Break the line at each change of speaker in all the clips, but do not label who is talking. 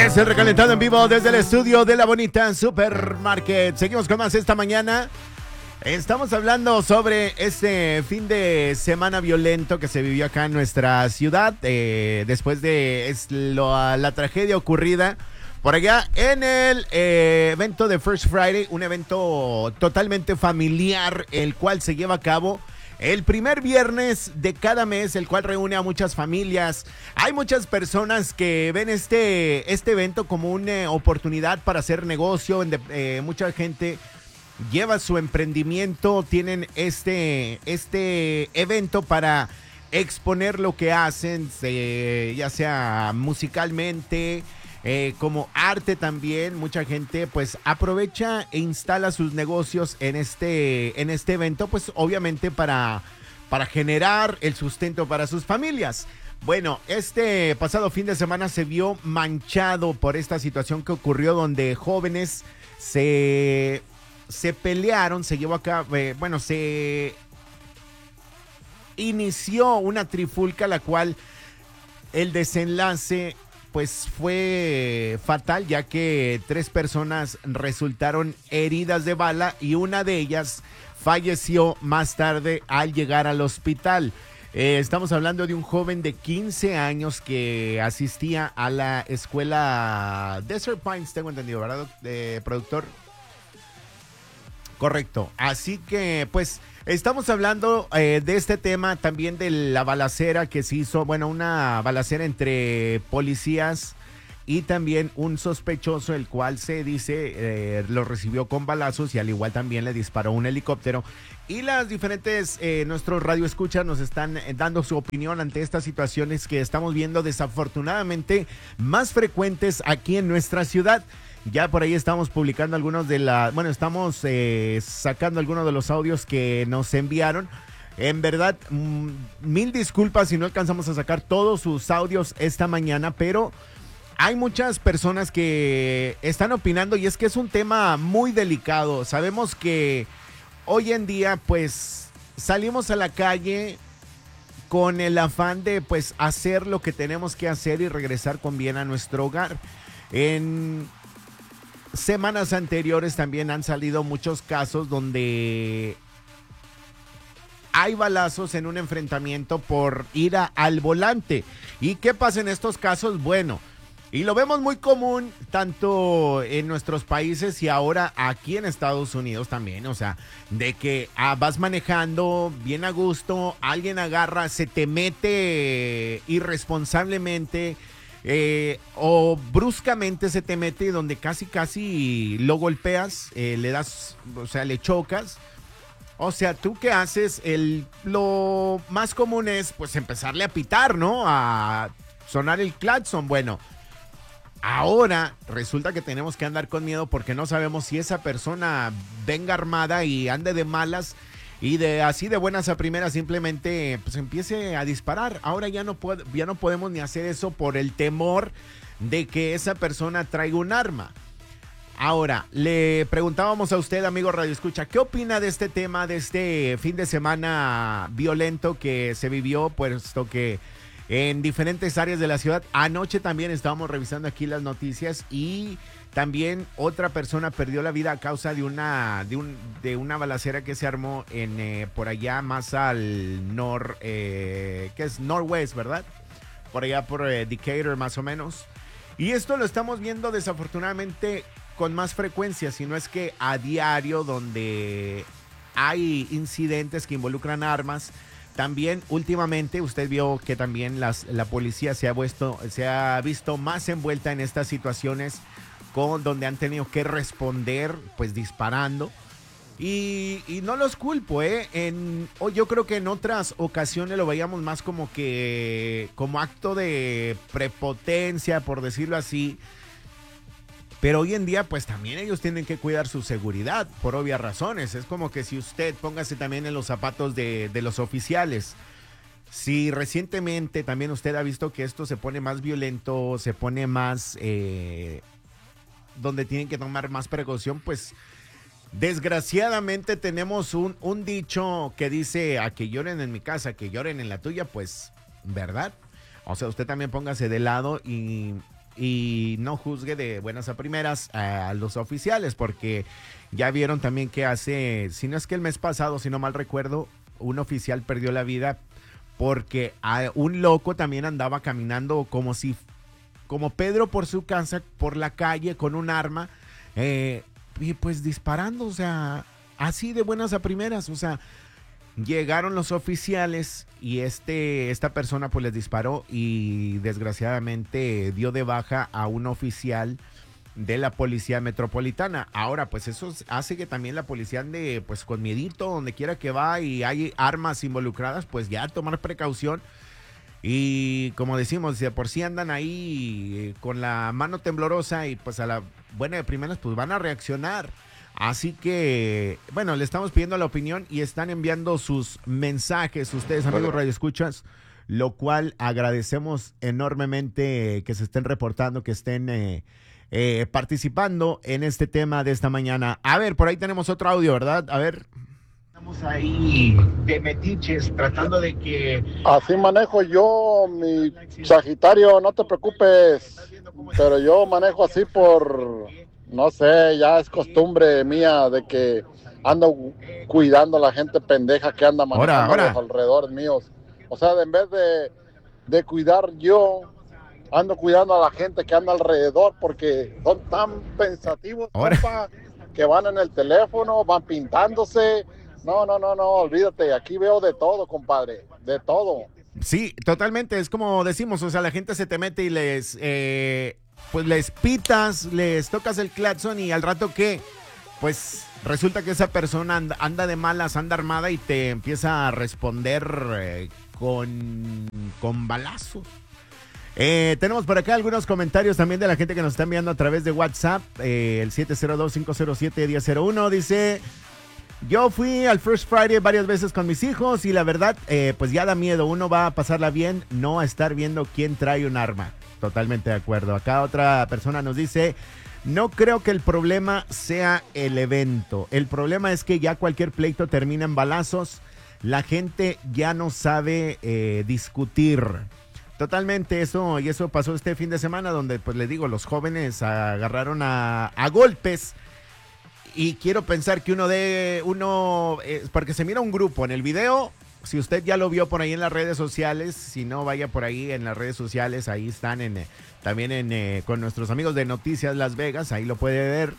Es el recalentado en vivo desde el estudio de La Bonita Supermarket. Seguimos con más esta mañana. Estamos hablando sobre este fin de semana violento que se vivió acá en nuestra ciudad, después de la tragedia ocurrida por allá en el evento de First Friday, un evento totalmente familiar, el cual se lleva a cabo el primer viernes de cada mes, el cual reúne a muchas familias. Hay muchas personas que ven este evento como una oportunidad para hacer negocio. Mucha gente lleva su emprendimiento, tienen este evento para exponer lo que hacen, ya sea musicalmente, como arte también. Mucha gente pues aprovecha e instala sus negocios en este evento, pues obviamente para generar el sustento para sus familias. Bueno, este pasado fin de semana se vio manchado por esta situación que ocurrió, donde jóvenes se pelearon, se llevó acá, se inició una trifulca, la cual el desenlace pues fue fatal, ya que 3 personas resultaron heridas de bala y una de ellas falleció más tarde al llegar al hospital. Estamos hablando de un joven de 15 años que asistía a la escuela Desert Pines, tengo entendido, ¿verdad, productor? Correcto. Así que, pues, estamos hablando de este tema también, de la balacera que se hizo, una balacera entre policías y también un sospechoso, el cual se dice lo recibió con balazos y al igual también le disparó un helicóptero. Y las diferentes, nuestros radioescuchas nos están dando su opinión ante estas situaciones que estamos viendo desafortunadamente más frecuentes aquí en nuestra ciudad. Ya por ahí estamos publicando algunos estamos sacando algunos de los audios que nos enviaron. En verdad, mil disculpas si no alcanzamos a sacar todos sus audios esta mañana, pero hay muchas personas que están opinando y es que es un tema muy delicado. Sabemos que hoy en día pues salimos a la calle con el afán de pues hacer lo que tenemos que hacer y regresar con bien a nuestro hogar. En semanas anteriores también han salido muchos casos donde hay balazos en un enfrentamiento por ir al volante. ¿Y qué pasa en estos casos? Bueno, y lo vemos muy común tanto en nuestros países y ahora aquí en Estados Unidos también, o sea, de que vas manejando bien a gusto, alguien agarra, se te mete irresponsablemente, o bruscamente se te mete, donde casi lo golpeas, le das, o sea, le chocas. O sea, ¿tú qué haces? Lo más común es pues empezarle a pitar, ¿no? A sonar el claxon. Bueno, ahora resulta que tenemos que andar con miedo porque no sabemos si esa persona venga armada y ande de malas y así de buenas a primeras simplemente pues empiece a disparar. Ahora ya no podemos ni hacer eso por el temor de que esa persona traiga un arma. Ahora, le preguntábamos a usted, amigo Radio Escucha, ¿qué opina de este tema, de este fin de semana violento que se vivió, puesto que en diferentes áreas de la ciudad? Anoche también estábamos revisando aquí las noticias y también otra persona perdió la vida a causa de una balacera que se armó por allá más al que es Northwest, ¿verdad? Por allá por Decatur más o menos. Y esto lo estamos viendo desafortunadamente con más frecuencia, si no es que a diario, donde hay incidentes que involucran armas. También últimamente usted vio que también la policía se ha visto más envuelta en estas situaciones, donde han tenido que responder pues disparando. Y no los culpo, yo creo que en otras ocasiones lo veíamos más como acto de prepotencia, por decirlo así. Pero hoy en día, pues también ellos tienen que cuidar su seguridad, por obvias razones. Es como que si usted, póngase también en los zapatos de los oficiales. Si recientemente también usted ha visto que esto se pone más violento, se pone más, donde tienen que tomar más precaución, pues desgraciadamente tenemos un dicho que dice: a que lloren en mi casa, que lloren en la tuya, pues, ¿verdad? O sea, usted también póngase de lado y y no juzgue de buenas a primeras a los oficiales, porque ya vieron también que hace, si no es que el mes pasado, si no mal recuerdo, un oficial perdió la vida porque un loco también andaba caminando como Pedro por su casa, por la calle con un arma, y pues disparando, o sea, así de buenas a primeras, o sea, llegaron los oficiales y esta persona pues les disparó y desgraciadamente dio de baja a un oficial de la policía metropolitana. Ahora, pues eso hace que también la policía ande pues con miedito donde quiera que va y hay armas involucradas, pues ya tomar precaución. Y como decimos, de por sí andan ahí con la mano temblorosa y pues a la buena de primeras pues van a reaccionar. Así que, bueno, le estamos pidiendo la opinión y están enviando sus mensajes ustedes, amigos radioescuchas, lo cual agradecemos enormemente que se estén reportando, que estén participando en este tema de esta mañana. A ver, por ahí tenemos otro audio, ¿verdad? A ver. Estamos ahí de metiches tratando de que...
Así manejo yo, mi Sagitario, no te preocupes, pero yo manejo así por, no sé, ya es costumbre mía de que ando cuidando a la gente pendeja que anda manejando a los alrededores míos. O sea, en vez de cuidar yo, ando cuidando a la gente que anda alrededor porque son tan pensativos, compa, que van en el teléfono, van pintándose. No, olvídate, aquí veo de todo, compadre, de todo.
Sí, totalmente, es como decimos, o sea, la gente se te mete y pues les pitas, les tocas el claxon y al rato que, pues resulta que esa persona anda de malas, anda armada y te empieza a responder con balazos. Tenemos por acá algunos comentarios también de la gente que nos está enviando a través de WhatsApp, el 702-507-1001, dice... Yo fui al First Friday varias veces con mis hijos y la verdad, pues ya da miedo. Uno va a pasarla bien, no a estar viendo quién trae un arma. Totalmente de acuerdo. Acá otra persona nos dice, no creo que el problema sea el evento. El problema es que ya cualquier pleito termina en balazos. La gente ya no sabe discutir. Totalmente eso, y eso pasó este fin de semana donde, pues les digo, los jóvenes agarraron a golpes. Y quiero pensar que porque se mira un grupo en el video, si usted ya lo vio por ahí en las redes sociales, si no vaya por ahí en las redes sociales, ahí están también con nuestros amigos de Noticias Las Vegas, ahí lo puede ver.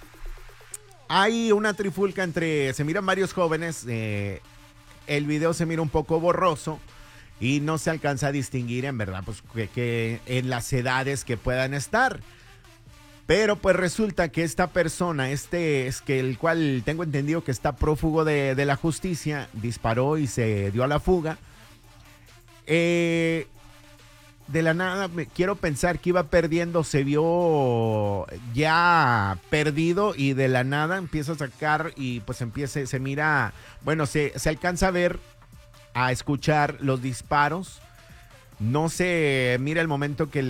Hay una trifulca se miran varios jóvenes, el video se mira un poco borroso y no se alcanza a distinguir en verdad, pues que en las edades que puedan estar. Pero pues resulta que esta persona, el cual tengo entendido que está prófugo de la justicia, disparó y se dio a la fuga. De la nada, quiero pensar que iba perdiendo, se vio ya perdido y de la nada empieza a sacar y pues se mira, bueno, se alcanza a ver, a escuchar los disparos. No se mira el momento que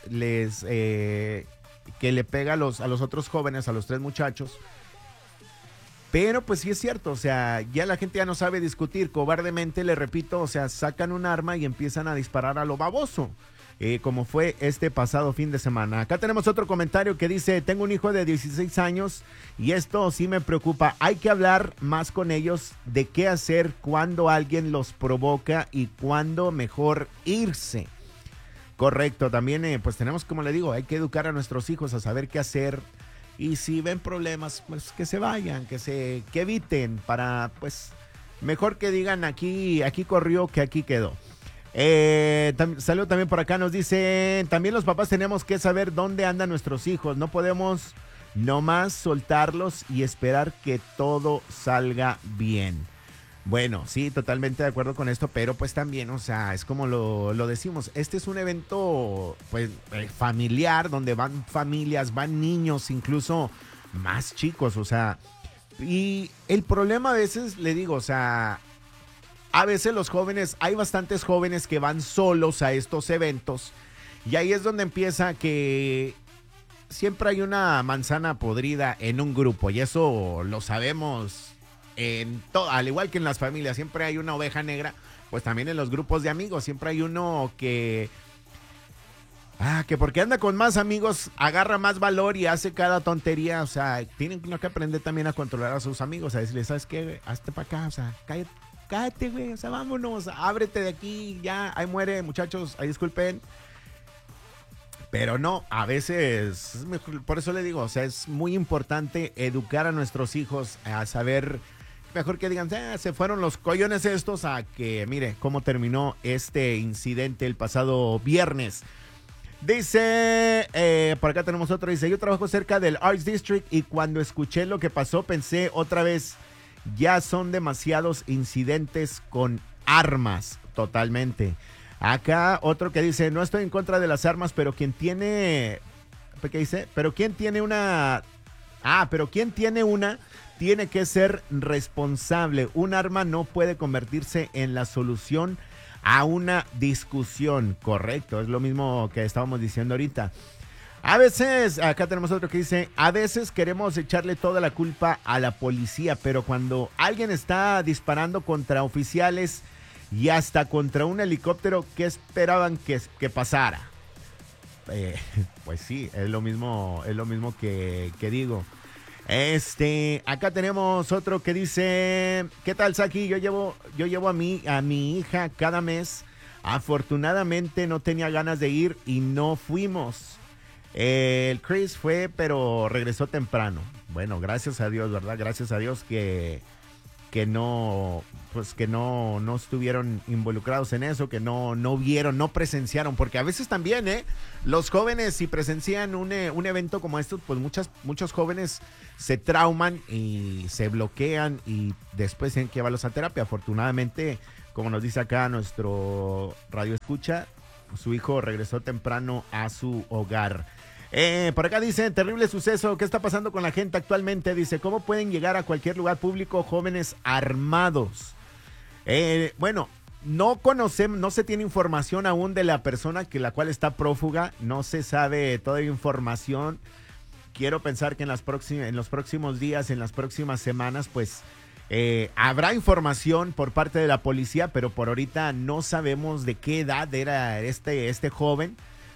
que le pega a los otros jóvenes, a los tres muchachos. Pero pues sí es cierto, o sea, ya la gente ya no sabe discutir, cobardemente, le repito, o sea, sacan un arma y empiezan a disparar a lo baboso, como fue este pasado fin de semana. Acá tenemos otro comentario que dice, tengo un hijo de 16 años y esto sí me preocupa, hay que hablar más con ellos de qué hacer cuando alguien los provoca y cuándo mejor irse. Correcto, también pues tenemos, como le digo, hay que educar a nuestros hijos a saber qué hacer y si ven problemas, pues que se vayan, que eviten para, pues, mejor que digan aquí corrió que aquí quedó. Saludo también por acá, nos dice, también los papás tenemos que saber dónde andan nuestros hijos, no podemos nomás soltarlos y esperar que todo salga bien. Bueno, sí, totalmente de acuerdo con esto, pero pues también, o sea, es como lo decimos, este es un evento pues familiar, donde van familias, van niños, incluso más chicos, o sea, y el problema a veces, le digo, o sea, a veces los jóvenes, hay bastantes jóvenes que van solos a estos eventos, y ahí es donde empieza que siempre hay una manzana podrida en un grupo, y eso lo sabemos al igual que en las familias, siempre hay una oveja negra, pues también en los grupos de amigos, siempre hay uno que Que porque anda con más amigos, agarra más valor y hace cada tontería. O sea, tienen que aprender también a controlar a sus amigos, a decirles, ¿sabes qué? Hazte para acá, o sea, cállate, güey, o sea, vámonos, ábrete de aquí, ya, ahí muere, muchachos, ahí disculpen. Pero no, a veces, por eso le digo, o sea, es muy importante educar a nuestros hijos a saber, mejor que digan, se fueron los coyones estos, a que, mire, cómo terminó este incidente el pasado viernes. Dice, por acá tenemos otro, dice, yo trabajo cerca del Arts District y cuando escuché lo que pasó pensé otra vez, ya son demasiados incidentes con armas, totalmente. Acá otro que dice, no estoy en contra de las armas, pero quien tiene, ¿qué dice? Pero quien tiene una, tiene que ser responsable. Un arma no puede convertirse en la solución a una discusión, correcto, es lo mismo que estábamos diciendo ahorita. A veces, acá tenemos otro que dice, a veces queremos echarle toda la culpa a la policía, pero cuando alguien está disparando contra oficiales y hasta contra un helicóptero, ¿qué esperaban que pasara? Pues sí, es lo mismo que digo. Acá tenemos otro que dice, ¿qué tal, Saki? Yo llevo a mi hija cada mes. Afortunadamente no tenía ganas de ir y no fuimos. El Chris fue, pero regresó temprano. Bueno, gracias a Dios, ¿verdad? Gracias a Dios que no estuvieron involucrados en eso, que no vieron, no presenciaron, porque a veces también, los jóvenes, si presencian un evento como estos, pues muchos jóvenes se trauman y se bloquean y después tienen que llevarlos a terapia. Afortunadamente, como nos dice acá nuestro radio escucha, su hijo regresó temprano a su hogar. Por acá dice, terrible suceso, ¿qué está pasando con la gente actualmente? Dice, ¿cómo pueden llegar a cualquier lugar público jóvenes armados? Bueno, no conocemos, no se tiene información aún de la persona la cual está prófuga, no se sabe toda información. Quiero pensar que en los próximos días, en las próximas semanas, pues habrá información por parte de la policía, pero por ahorita no sabemos de qué edad era este joven.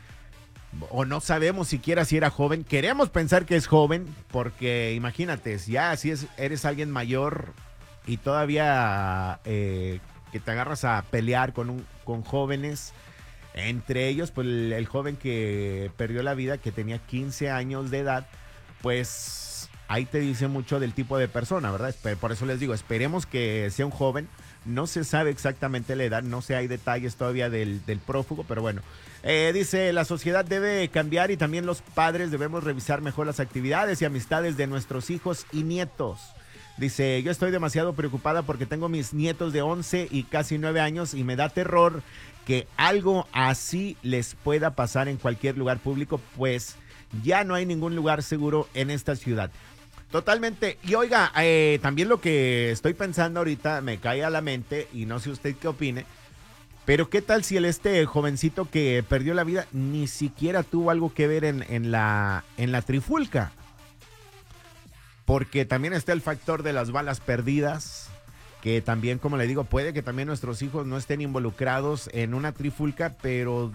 O no sabemos siquiera si era joven. Queremos pensar que es joven, porque imagínate, ya si eres alguien mayor y todavía que te agarras a pelear con jóvenes, entre ellos pues el joven que perdió la vida, que tenía 15 años de edad, pues ahí te dice mucho del tipo de persona, ¿verdad? Por eso les digo, esperemos que sea un joven. No se sabe exactamente la edad, no sé, hay detalles todavía del prófugo, pero bueno. Dice, la sociedad debe cambiar y también los padres debemos revisar mejor las actividades y amistades de nuestros hijos y nietos. Dice, yo estoy demasiado preocupada porque tengo mis nietos de 11 y casi 9 años y me da terror que algo así les pueda pasar en cualquier lugar público, pues ya no hay ningún lugar seguro en esta ciudad. Totalmente. Y oiga, también lo que estoy pensando ahorita me cae a la mente y no sé usted qué opine, pero qué tal si este jovencito que perdió la vida ni siquiera tuvo algo que ver en la trifulca, porque también está el factor de las balas perdidas, que también, como le digo, puede que también nuestros hijos no estén involucrados en una trifulca, pero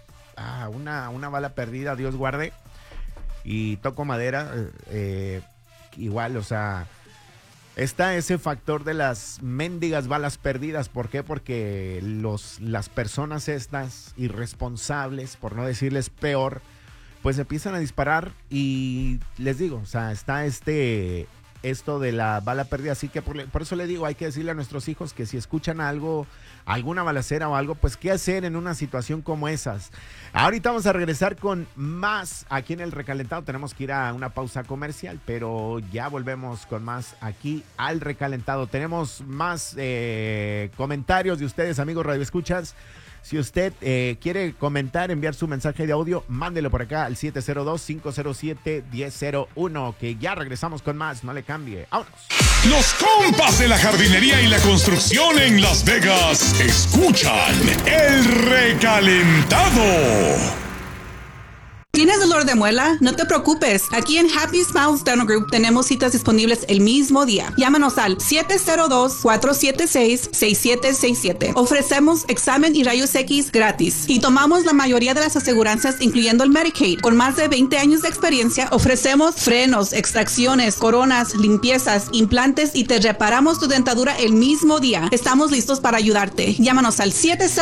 una bala perdida, Dios guarde, y toco madera, igual, o sea, está ese factor de las mendigas balas perdidas. ¿Por qué? Porque las personas estas irresponsables, por no decirles peor, pues empiezan a disparar y les digo, o sea, está esto de la bala perdida, así que por eso le digo, hay que decirle a nuestros hijos que si escuchan algo, alguna balacera o algo, pues qué hacer en una situación como esas. Ahorita vamos a regresar con más aquí en El Recalentado. Tenemos que ir a una pausa comercial, pero ya volvemos con más aquí al Recalentado. Tenemos más comentarios de ustedes, amigos radioescuchas. Si usted quiere comentar, enviar su mensaje de audio, mándelo por acá al 702-507-1001, que ya regresamos con más, no le cambie. ¡Vámonos!
Los compas de la jardinería y la construcción en Las Vegas escuchan El Recalentado.
¿Tienes dolor de muela? No te preocupes. Aquí en Happy Smiles Dental Group tenemos citas disponibles el mismo día. Llámanos al 702-476-6767. Ofrecemos examen y rayos X gratis. Y tomamos la mayoría de las aseguranzas, incluyendo el Medicaid. Con más de 20 años de experiencia, ofrecemos frenos, extracciones, coronas, limpiezas, implantes y te reparamos tu dentadura el mismo día. Estamos listos para ayudarte. Llámanos al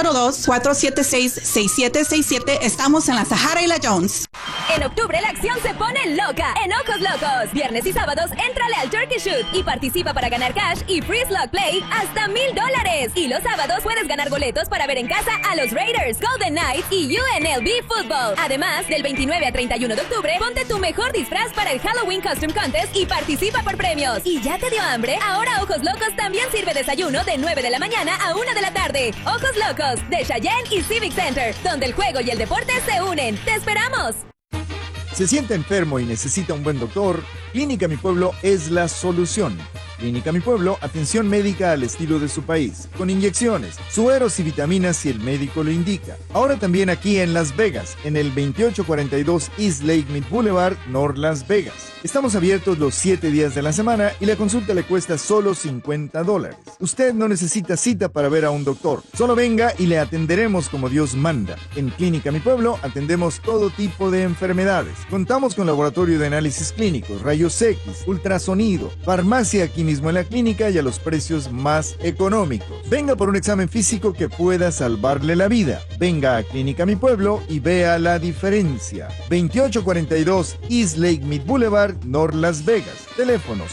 702-476-6767. Estamos en la Sahara y la Jones.
En octubre la acción se pone loca en Ojos Locos. Viernes y sábados éntrale al Turkey Shoot y participa para ganar cash y free slot play hasta $1,000. Y los sábados puedes ganar boletos para ver en casa a los Raiders, Golden Knights y UNLV Football. Además, del 29 a 31 de octubre, ponte tu mejor disfraz para el Halloween Costume Contest y participa por premios. ¿Y ya te dio hambre? Ahora Ojos Locos también sirve desayuno de 9 de la mañana a 1 de la tarde. Ojos Locos, de Cheyenne y Civic Center, donde el juego y el deporte se unen. ¡Te esperamos!
¿Se siente enfermo y necesita un buen doctor? Clínica Mi Pueblo es la solución. Clínica Mi Pueblo, atención médica al estilo de su país, con inyecciones, sueros y vitaminas si el médico lo indica. Ahora también aquí en Las Vegas, en el 2842 East Lake Mead Boulevard, North Las Vegas. Estamos abiertos los 7 días de la semana y la consulta le cuesta solo $50. Usted no necesita cita para ver a un doctor. Solo venga y le atenderemos como Dios manda. En Clínica Mi Pueblo atendemos todo tipo de enfermedades. Contamos con laboratorio de análisis clínicos, rayos X, ultrasonido, farmacia aquí mismo en la clínica y a los precios más económicos. Venga por un examen físico que pueda salvarle la vida. Venga a Clínica Mi Pueblo y vea la diferencia. 2842 East Lake Mead Boulevard, North Las Vegas. Teléfonos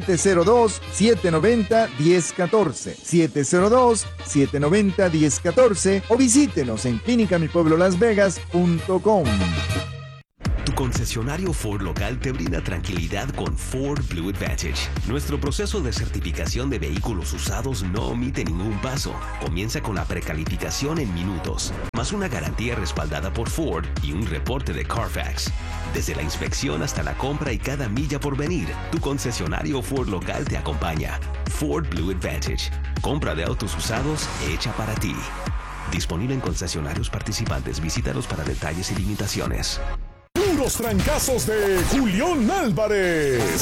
702-790-1014, 702-790-1014 o visítenos en clinicamipueblolasvegas.com.
Tu concesionario Ford local te brinda tranquilidad con Ford Blue Advantage. Nuestro proceso de certificación de vehículos usados no omite ningún paso. Comienza con la precalificación en minutos, más una garantía respaldada por Ford y un reporte de Carfax. Desde la inspección hasta la compra y cada milla por venir, tu concesionario Ford local te acompaña. Ford Blue Advantage. Compra de autos usados hecha para ti. Disponible en concesionarios participantes. Visítalos para detalles y limitaciones.
Puros trancazos de Julián Álvarez.